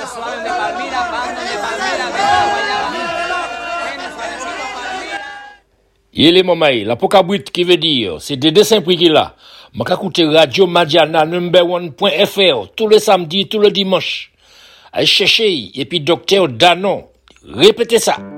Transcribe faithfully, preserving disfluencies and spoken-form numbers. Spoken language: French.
Il est mamaï, la pocabrit qui veut dire, c'est des dessins prix qu'il a. M'a écouter Radio Madiana number one point f r tous les samedis, tous les dimanches. Allez chercher, et puis docteur Danon. Répétez ça.